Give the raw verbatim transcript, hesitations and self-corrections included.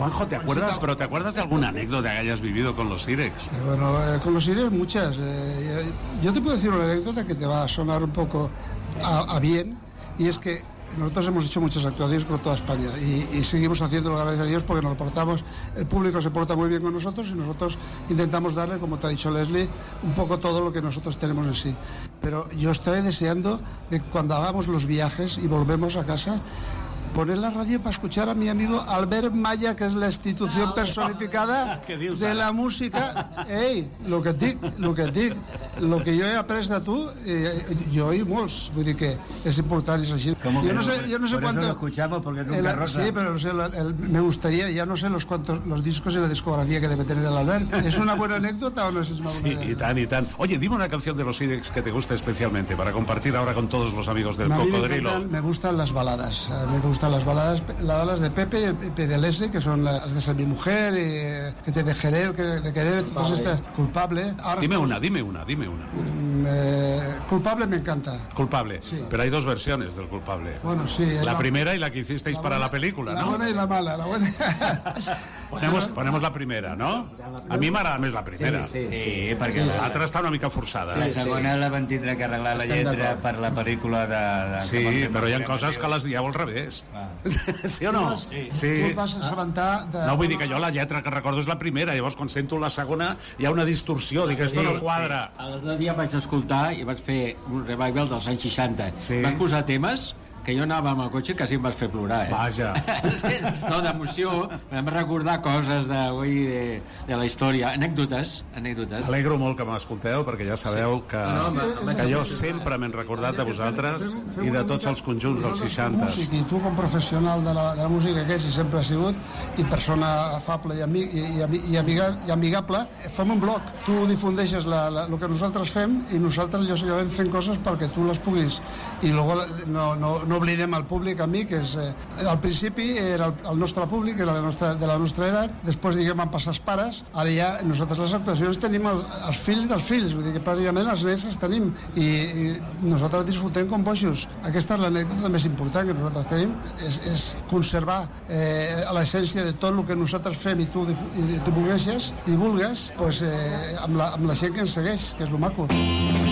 Juanjo, ¿te acuerdas? Pero ¿te acuerdas de alguna anécdota que hayas vivido con los Sirex? Eh, bueno, eh, con los Sirex muchas. Eh, yo te puedo decir una anécdota que te va a sonar un poco a, a bien, y es que nosotros hemos hecho muchas actuaciones por toda España y, y seguimos haciéndolo, gracias a Dios, porque nos lo portamos, el público se porta muy bien con nosotros y nosotros intentamos darle, como te ha dicho Leslie, un poco todo lo que nosotros tenemos en sí. Pero yo estoy deseando que cuando hagamos los viajes y volvemos a casa, poner la radio para escuchar a mi amigo Albert Malla, que és la institució personificada de la música. Ei, lo que et dic, lo que et dic, lo que jo he après de tu, eh, jo i molts, vull dir que és important, és així. Yo no sé, yo no sé por cuánto, eso lo escuchamos, porque es un el, carroza. sí, pero no sé, el, el, me gustaría, ya no sé los cuantos, los discos y la discografía que debe tener el Albert. ¿Es una buena anécdota o no es una buena Sí, y tan, y tan. Oye, dime una canción de los Sirex que te guste especialmente para compartir ahora con todos los amigos del A mí me Cocodrilo. encantan, me gustan las baladas, eh, me gustan las baladas, las balas de Pepe y de Leslie, que son las de Ser mi mujer, y que te dejaré, que de querer, todas estas. Culpable. Ahora Dime estamos, una, dime una, dime una. eh, culpable me encanta. Culpable. Sí. Pero hay dos versiones del Culpable. Bueno, sí. La primera y la que hicisteis para la película, La ¿no? buena y la mala, la buena. Ponemos, ponemos la primera, no? A mi m'agrada més la primera. Sí, sí, sí, perquè sí, l'altra està una mica forçada. la segona la van tindre que arreglar la lletra per la pel·lícula de... de Sí, però hi ha coses que les dieu al revés. Ah. Sí o no? Sí. Tu et vas assabentar de... No, vull dir que jo la lletra que recordo és la primera, llavors quan sento la segona hi ha una distorsió, dic, esto no quadra. L'altre dia vaig escoltar i vaig fer un revival dels anys seixanta. Sí. Vas posar temes que jo anava amb el cotxe i quasi em vas fer plorar, eh? Vaja. No, d'emoció, vam recordar coses de, ui, de, de la història, anècdotes, anècdotes. Alegro molt que m'escolteu, perquè ja sabeu que, No, no, no, que jo sempre m'he recordat de vosaltres i de tots els conjunts dels seixanta. Músic, I tu com professional de la, de la música que ets i sempre has sigut, i persona afable i, ami, i, i, i, amiga, i amigable, fem un blog. Tu difundeixes la, la, el que nosaltres fem i nosaltres lògicament fem coses perquè tu les puguis. I luego no, no, no oblidem al públic, a mi, que és... Eh, al principi era el, el nostre públic, era la nostra, de la nostra edat, després, diguem, van passar els pares, ara ja nosaltres les actuacions tenim el, els fills dels fills, vull dir que pràcticament les nets les tenim, i, i nosaltres disfrutem com boixos. Aquesta és l'anècdota més important que nosaltres tenim, és, és conservar eh, l'essència de tot el que nosaltres fem i tu, i tu vulgueixes, i vulgues, pues, eh, amb, la, amb la gent que ens segueix, que és lo maco.